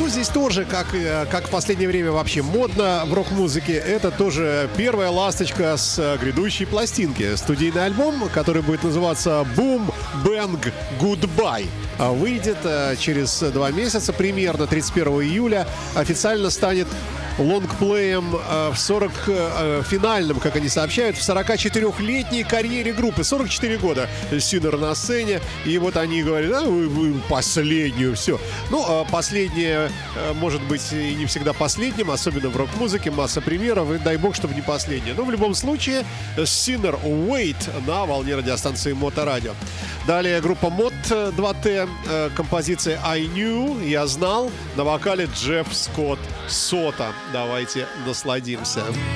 Ну, здесь тоже, как в последнее время вообще модно в рок-музыке, это тоже первая ласточка с грядущей пластинки. Студийный альбом, который будет называться «Boom Bang Goodbye», выйдет через 2 месяца, примерно 31 июля. Официально станет лонгплеем финальным, как они сообщают, в 44-летней карьере группы. 44 года Sinner на сцене. И вот они говорят, последнюю, все. Ну, последнее может быть и не всегда последним, особенно в рок-музыке. Масса примеров, и дай бог, чтобы не последнее. Но в любом случае, Sinner Wait на волне радиостанции Моторадио. Далее группа Мод 2T, композиция I Knew, я знал, на вокале Джефф Скотт Сота. Давайте насладимся.